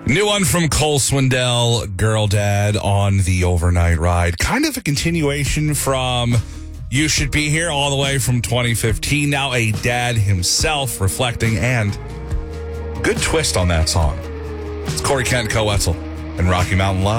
New one from Cole Swindell, Girl Dad on the Overnight Ride. Kind of a continuation from You Should Be Here all the way from 2015. Now a dad himself reflecting, and good twist on that song. It's Corey Kent, Co-Wetzel, and Rocky Mountain Love.